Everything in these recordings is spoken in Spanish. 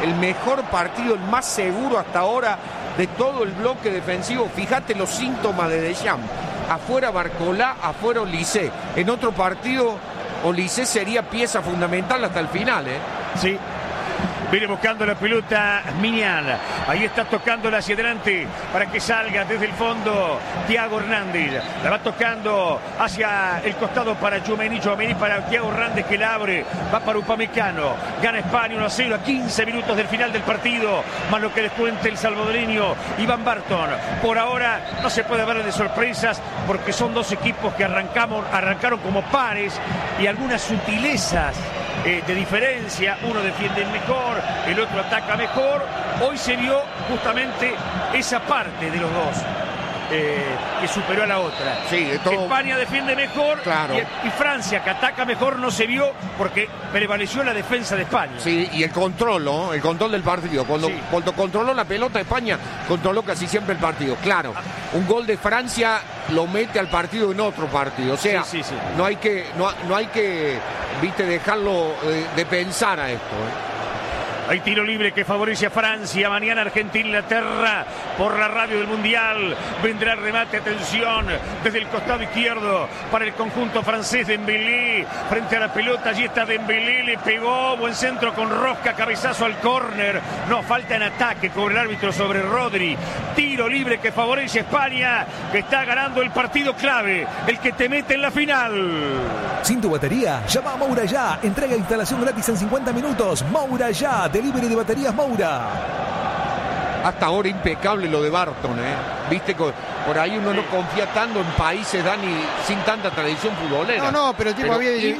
el mejor partido, el más seguro hasta ahora de todo el bloque defensivo. Fíjate los síntomas de Deschamps. Afuera Barcolá, afuera Olise. En otro partido, Olise sería pieza fundamental hasta el final, ¿eh? Sí. Viene buscando la pelota Mignan. Ahí está tocándola hacia adelante para que salga desde el fondo Thiago Hernández. La va tocando hacia el costado para Tchouaméni. Tchouaméni para Thiago Hernández que la abre. Va para Upamecano. Gana España 1-0 a 15 minutos del final del partido. Más lo que descuenta el salvadoreño Iván Barton. Por ahora no se puede hablar de sorpresas porque son dos equipos que arrancaron como pares y algunas sutilezas de diferencia. Uno defiende mejor, el otro ataca mejor. Hoy se vio justamente esa parte de los dos que superó a la otra. Sí, de todo. España defiende mejor, claro. y Francia, que ataca mejor, no se vio porque prevaleció la defensa de España. Sí, y el control, ¿no? El control del partido. Cuando controló la pelota España, controló casi siempre el partido. Claro, un gol de Francia lo mete al partido en otro partido. O sea, no hay que viste, dejarlo de pensar a esto, ¿eh? Hay tiro libre que favorece a Francia. Mañana Argentina-Inglaterra por la radio del Mundial. Vendrá el remate, atención, desde el costado izquierdo para el conjunto francés. Dembélé frente a la pelota. Allí está Dembélé, le pegó. Buen centro con rosca, cabezazo al córner. No, falta en ataque, cobra el árbitro sobre Rodri. Tiro libre que favorece a España, que está ganando el partido clave, el que te mete en la final. Sin tu batería, llama a Moura ya. Entrega instalación gratis en 50 minutos. Moura ya. Delivery de baterías Moura. Hasta ahora impecable lo de Barton, ¿eh? Viste, por ahí uno no confía tanto en países, Dani, sin tanta tradición futbolera. No, pero el tipo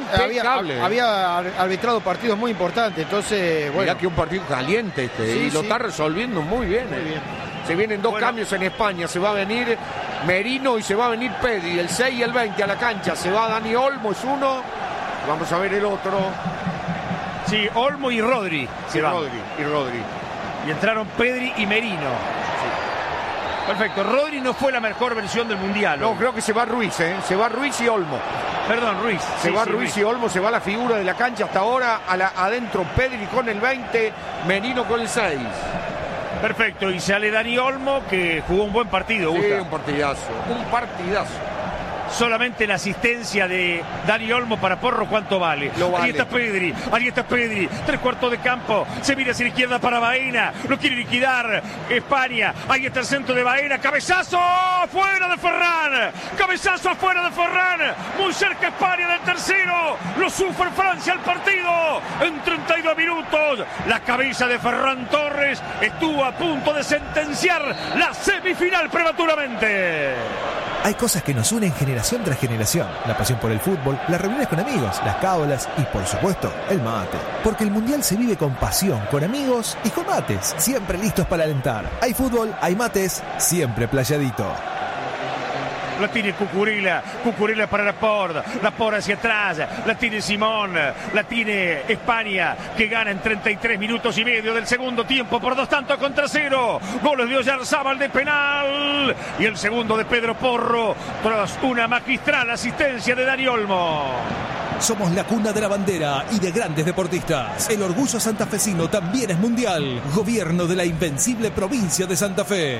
había arbitrado partidos muy importantes, entonces, bueno. Mirá que un partido caliente y lo está resolviendo muy bien. Muy bien. Se vienen dos cambios en España, se va a venir Merino y se va a venir Pedri, el 6 y el 20 a la cancha. Se va Dani Olmo, es uno. Vamos a ver el otro. Sí, Olmo y Rodri. Rodri. Y entraron Pedri y Merino. Sí. Perfecto. Rodri no fue la mejor versión del Mundial. No, creo que se va Ruiz, ¿eh? Se va Ruiz y Olmo. Perdón, Ruiz. Se va Ruiz y Olmo, se va la figura de la cancha hasta ahora. Adentro Pedri con el 20, Merino con el 6. Perfecto. Y sale Dani Olmo, que jugó un buen partido. Sí, un partidazo. Solamente la asistencia de Dani Olmo para Porro, ¿cuánto vale? Ahí está Pedri, 3/4 de campo, se mira hacia la izquierda para Baena, lo quiere liquidar España, ahí está el centro de Baena, cabezazo afuera de Ferran, muy cerca España del tercero, lo sufre Francia el partido, en 32 minutos, la cabeza de Ferran Torres estuvo a punto de sentenciar la semifinal prematuramente. Hay cosas que nos unen generación tras generación. La pasión por el fútbol, las reuniones con amigos, las cábalas y, por supuesto, el mate. Porque el Mundial se vive con pasión, con amigos y con mates. Siempre listos para alentar. Hay fútbol, hay mates, siempre playadito. La tiene Cucurella para Laporte hacia atrás, la tiene Simón, la tiene España, que gana en 33 minutos y medio del segundo tiempo por 2-0. Goles de Oyarzábal de penal y el segundo de Pedro Porro tras una magistral asistencia de Dani Olmo. Somos la cuna de la bandera y de grandes deportistas. El orgullo santafesino también es mundial. Gobierno de la invencible provincia de Santa Fe.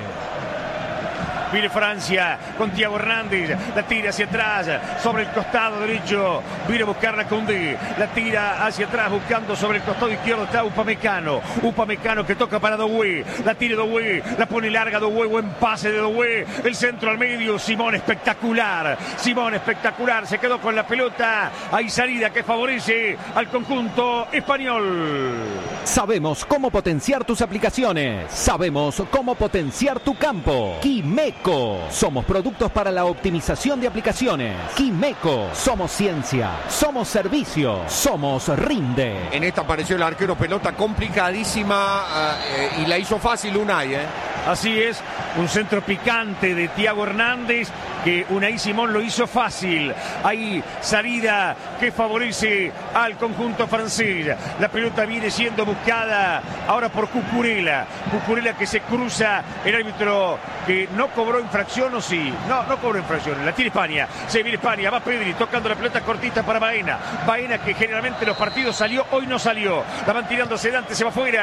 Viene Francia con Thiago Hernández, la tira hacia atrás, sobre el costado derecho, viene a buscarla Koundé, la tira hacia atrás buscando sobre el costado izquierdo, está Upamecano que toca para Doué, la tira Doué, la pone larga Doué, buen pase de Doué, el centro al medio, Simón espectacular, se quedó con la pelota, hay salida que favorece al conjunto español. Sabemos cómo potenciar tus aplicaciones, sabemos cómo potenciar tu campo. Quimeco. Somos productos para la optimización de aplicaciones. Quimeco. Somos ciencia. Somos servicio. Somos Rinde. En esta apareció el arquero, pelota complicadísima y la hizo fácil Unai, ¿eh? Así es, un centro picante de Thiago Hernández que Unai Simón lo hizo fácil. Hay salida que favorece al conjunto francés. La pelota viene siendo buscada ahora por Cucurella que se cruza, el árbitro que no cobró infracción, o sí, no cobró infracción, la tiene España, se viene España, va Pedri tocando la pelota cortita para Baena que generalmente en los partidos salió, hoy no salió, la van tirando hacia adelante, se va afuera.